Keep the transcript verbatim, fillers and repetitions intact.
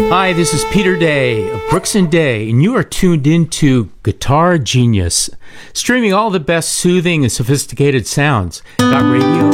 Hi, this is Peter Day of Brooks and Day, and you are tuned into Guitar Genius, streaming all the best soothing and sophisticated sounds. Got radio,